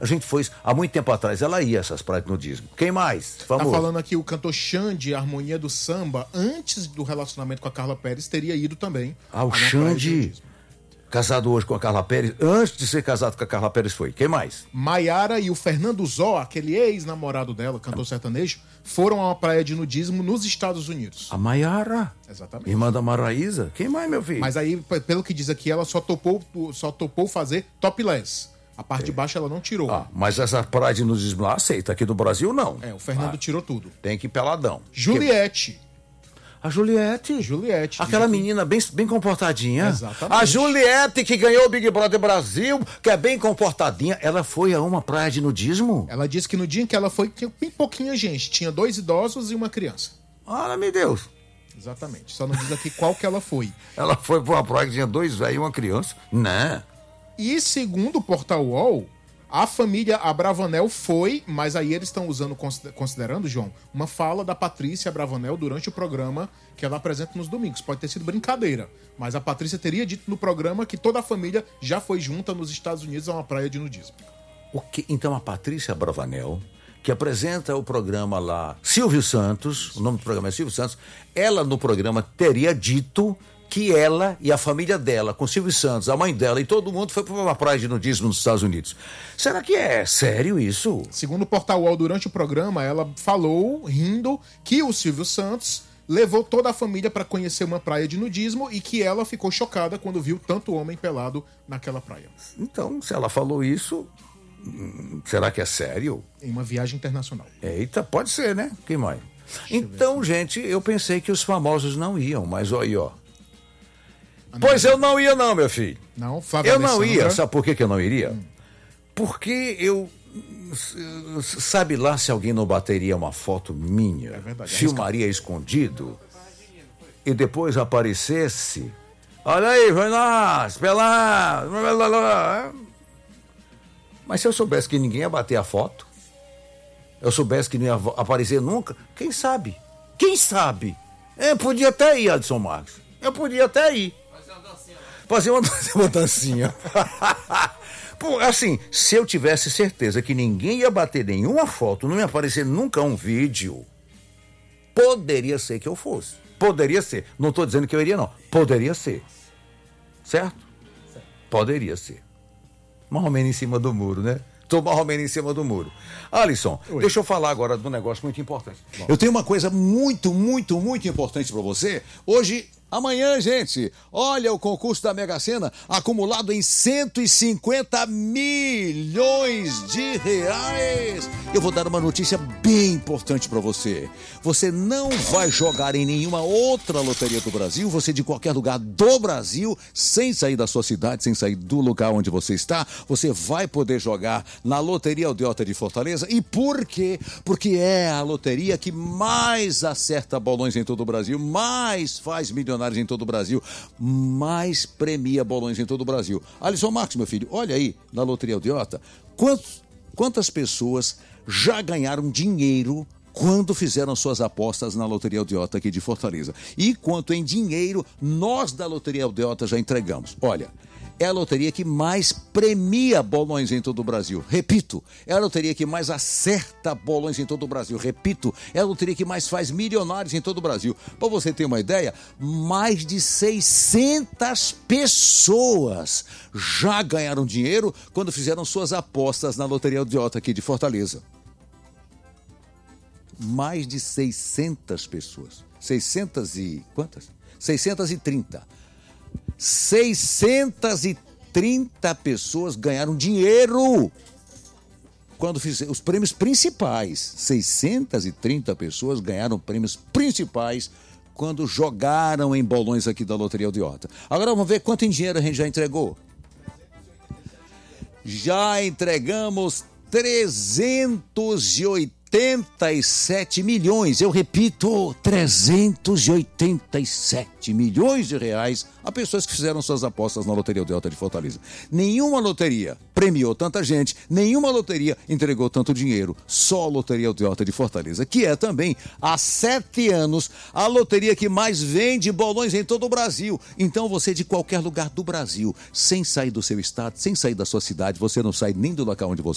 A gente foi, há muito tempo atrás, ela ia a essas praias de nudismo. Quem mais? Famoso. Tá falando aqui o cantor Xande, Harmonia do Samba, antes do relacionamento com a Carla Pérez, teria ido também. Ah, o Xande, casado hoje com a Carla Pérez, antes de ser casado com a Carla Pérez foi. Quem mais? Maiara e o Fernando Zó, aquele ex-namorado dela, cantor sertanejo, foram a uma praia de nudismo nos Estados Unidos. A Maiara? Exatamente. Irmã da Maraísa? Quem mais, meu filho? Mas aí, pelo que diz aqui, ela só topou fazer topless. A parte de baixo ela não tirou. Ah, mas essa praia de nudismo lá aceita, aqui do Brasil não. O Fernando tirou tudo. Tem que ir peladão. Juliette. A Juliette. Aquela menina bem comportadinha. Exatamente. A Juliette que ganhou o Big Brother Brasil, que é bem comportadinha, ela foi a uma praia de nudismo? Ela disse que no dia em que ela foi, tinha bem pouquinha gente. Tinha 2 idosos e uma criança. Ah, meu Deus. Exatamente. Só não diz aqui qual que ela foi. Ela foi pra uma praia que tinha 2 velhos e uma criança? Né? E segundo o Portal UOL, a família Abravanel foi, mas aí eles estão usando, considerando, João, uma fala da Patrícia Abravanel durante o programa que ela apresenta nos domingos. Pode ter sido brincadeira, mas a Patrícia teria dito no programa que toda a família já foi junta nos Estados Unidos a uma praia de nudismo. Então a Patrícia Abravanel, que apresenta o programa lá, Silvio Santos, o nome do programa é Silvio Santos, ela no programa teria dito que ela e a família dela, com Silvio Santos, a mãe dela e todo mundo foi para uma praia de nudismo nos Estados Unidos. Será que é sério isso? Segundo o Portal UOL, durante o programa, ela falou, rindo, que o Silvio Santos levou toda a família para conhecer uma praia de nudismo e que ela ficou chocada quando viu tanto homem pelado naquela praia. Então, se ela falou isso, será que é sério? Em uma viagem internacional. Eita, pode ser, né? Quem mais? Então, gente, eu pensei que os famosos não iam, mas olha aí, ó. Pois eu não ia não, meu filho. Não, Flávia Eu não Alessandra. ia. Sabe por que eu não iria? Porque eu... Sabe lá se alguém não bateria uma foto minha? É verdade. Filmaria escondido? E depois aparecesse... Olha aí, vai nós, pelado... Mas se eu soubesse que ninguém ia bater a foto, eu soubesse que não ia aparecer nunca, quem sabe? Quem sabe? Eu podia até ir, Adson Marques. Eu podia até ir. Fazer uma dancinha. Pô, assim, se eu tivesse certeza que ninguém ia bater nenhuma foto, não ia aparecer nunca um vídeo, poderia ser que eu fosse. Poderia ser. Não estou dizendo que eu iria, não. Poderia ser. Certo? Poderia ser. Mais ou menos em cima do muro, né? Estou mais ou menos em cima do muro. Alisson, deixa eu falar agora de um negócio muito importante. Bom. Eu tenho uma coisa muito importante para você. Hoje... Amanhã, gente, olha o concurso da Mega Sena acumulado em 150 milhões de reais. Eu vou dar uma notícia bem importante para você. Você não vai jogar em nenhuma outra loteria do Brasil, você de qualquer lugar do Brasil, sem sair da sua cidade, sem sair do lugar onde você está, você vai poder jogar na Loteria Aldeota de Fortaleza. E por quê? Porque é a loteria que mais acerta bolões em todo o Brasil, mais faz milionários em todo o Brasil, mais premia bolões em todo o Brasil. Alisson Marques, meu filho, olha aí na Loteria Aldeota, quantas pessoas já ganharam dinheiro quando fizeram suas apostas na Loteria Aldeota aqui de Fortaleza. E quanto em dinheiro nós da Loteria Aldeota já entregamos. Olha, é a loteria que mais premia bolões em todo o Brasil. Repito, é a loteria que mais acerta bolões em todo o Brasil. Repito, é a loteria que mais faz milionários em todo o Brasil. Para você ter uma ideia, mais de 600 pessoas já ganharam dinheiro quando fizeram suas apostas na Loteria Aldeota aqui de Fortaleza. Mais de 600 pessoas. 600 e... quantas? 630. 630 pessoas ganharam dinheiro quando fizeram os prêmios principais. 630 pessoas ganharam prêmios principais quando jogaram em bolões aqui da Loteria Aldeota. Agora vamos ver quanto em dinheiro a gente já entregou. Já entregamos 387 milhões, eu repito, 387 milhões de reais a pessoas que fizeram suas apostas na Loteria Aldeota de Fortaleza. Nenhuma loteria premiou tanta gente, nenhuma loteria entregou tanto dinheiro, só a Loteria Aldeota de Fortaleza, que é também, há 7 anos, a loteria que mais vende bolões em todo o Brasil. Então você de qualquer lugar do Brasil, sem sair do seu estado, sem sair da sua cidade, você não sai nem do local onde você